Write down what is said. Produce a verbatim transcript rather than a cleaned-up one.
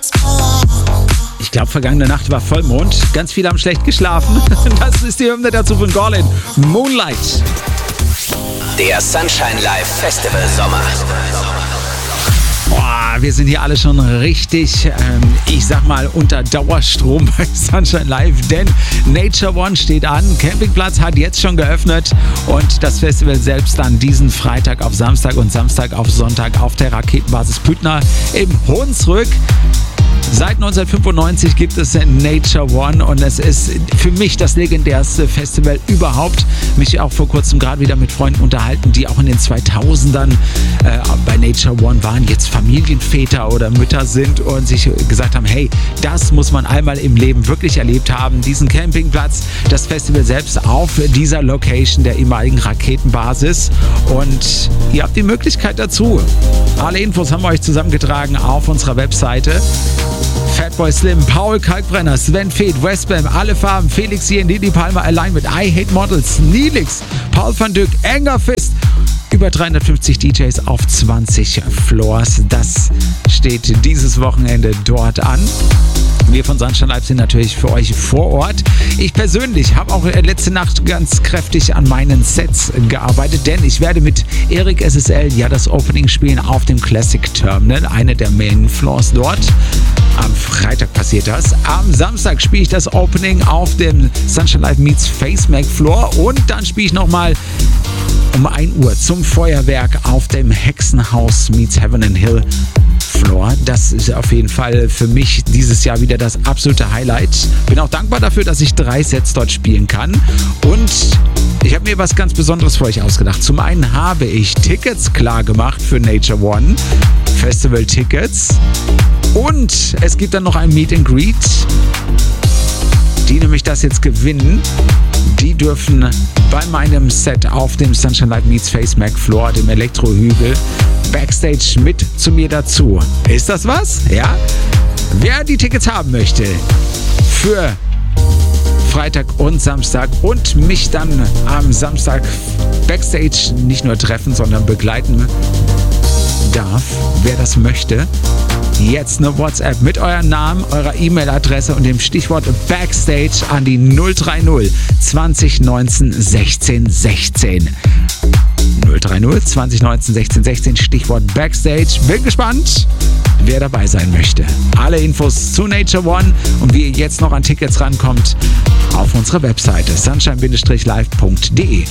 Ich glaube, vergangene Nacht war Vollmond. Ganz viele haben schlecht geschlafen. Das ist die Hymne dazu von Gorlin. Moonlight. Der Sunshine Live Festival Sommer. Boah, wir sind hier alle schon richtig, ähm, ich sag mal, unter Dauerstrom bei Sunshine Live, denn Nature One steht an. Campingplatz hat jetzt schon geöffnet und das Festival selbst dann diesen Freitag auf Samstag und Samstag auf Sonntag auf der Raketenbasis Püttner im Hunsrück. Seit neunzehnhundertfünfundneunzig gibt es Nature One und es ist für mich das legendärste Festival überhaupt. Mich auch vor kurzem gerade wieder mit Freunden unterhalten, die auch in den zweitausendern äh, bei Nature One waren, jetzt Familienväter oder Mütter sind und sich gesagt haben, hey, das muss man einmal im Leben wirklich erlebt haben. Diesen Campingplatz, das Festival selbst auf dieser Location der ehemaligen Raketenbasis und ihr habt die Möglichkeit dazu. Alle Infos haben wir euch zusammengetragen auf unserer Webseite. Fatboy Slim, Paul Kalkbrenner, Sven Feth, Westbam, Alle Farben, Felix hier in Didi Palmer, allein mit I Hate Models, Nilix, Paul van Dyk, Engerfist. Über dreihundertfünfzig D Js auf zwanzig Floors. Das steht dieses Wochenende dort an. Wir von Sunshine Live sind natürlich für euch vor Ort. Ich persönlich habe auch letzte Nacht ganz kräftig an meinen Sets gearbeitet, denn ich werde mit Erik S S L ja das Opening spielen auf dem Classic Terminal, eine der Main Floors dort. Am Freitag passiert das. Am Samstag spiele ich das Opening auf dem Sunshine Live Meets Face Mac Floor und dann spiele ich nochmal um ein Uhr zum Feuerwerk auf dem Hexenhaus Meets Heaven and Hill Floor. Das ist auf jeden Fall für mich dieses Jahr wieder das absolute Highlight. Bin auch dankbar dafür, dass ich drei Sets dort spielen kann. Und ich habe mir was ganz Besonderes für euch ausgedacht. Zum einen habe ich Tickets klar gemacht für Nature One, Festival-Tickets. Und es gibt dann noch ein Meet and Greet. Die nämlich das jetzt gewinnen, die dürfen bei meinem Set auf dem Sunshine Live Meets Face Mac Floor, dem Elektrohügel, Backstage mit zu mir dazu. Ist das was? Ja? Wer die Tickets haben möchte für Freitag und Samstag und mich dann am Samstag Backstage nicht nur treffen, sondern begleiten darf, wer das möchte, jetzt eine WhatsApp mit eurem Namen, eurer E-Mail-Adresse und dem Stichwort Backstage an die null drei null zwanzig neunzehn sechzehn sechzehn. null drei null zwanzig neunzehn sechzehn sechzehn, Stichwort Backstage. Bin gespannt, wer dabei sein möchte. Alle Infos zu Nature One und wie ihr jetzt noch an Tickets rankommt, auf unserer Webseite sunshine Live punkt de.